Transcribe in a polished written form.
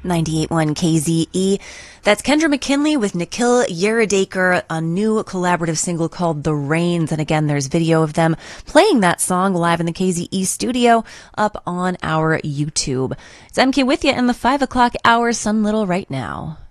98.1 KZE. That's Kendra McKinley with Nikhil Yeradekar, a new collaborative single called The Rains. And again, there's video of them playing that song live in the KZE studio up on our YouTube. It's MK with you in the 5 o'clock hour, Sun Little right now.